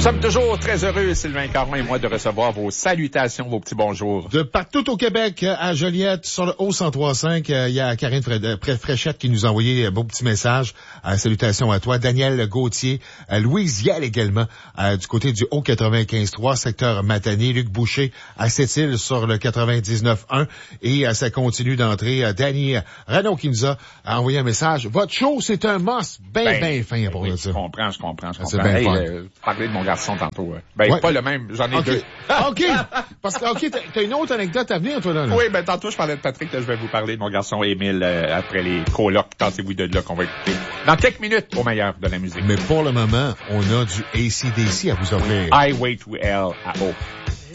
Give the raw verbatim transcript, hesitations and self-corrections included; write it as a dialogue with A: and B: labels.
A: Nous sommes toujours très heureux, Sylvain Caron et moi, de recevoir vos salutations, vos petits bonjours.
B: De partout au Québec, à Joliette, sur le haut cent trois virgule cinq, il y a Karine Fréchette qui nous a envoyé un beau petit message. Euh, salutations à toi. Daniel Gauthier, euh, Louise Yel également, euh, du côté du haut quatre-vingt-quinze trois, secteur Matanier. Luc Boucher à Sept-Îles sur le quatre-vingt-dix-neuf un. Et euh, ça continue d'entrer. Euh, Danny Renaud qui nous a envoyé un message. Votre show, c'est un must. Ben, ben, ben fin pour
A: oui,
B: ça.
A: Je comprends, je comprends, je comprends.
B: C'est bien
A: hey,
B: fun.
A: Euh, parler de mon garçon tantôt. Hein. Ben,
B: ouais.
A: pas le même, j'en ai
B: okay.
A: deux.
B: OK. Parce que, OK, t'as une autre anecdote à venir, toi, là. là.
A: Oui, ben, tantôt, je parlais de Patrick, là, je vais vous parler de mon garçon Émile, euh, après les colocs. Tentez-vous de là qu'on va écouter. Dans quelques minutes, au meilleur de la musique.
B: Mais pour le moment, on a du A C D C à vous offrir.
A: Highway to Hell à eau.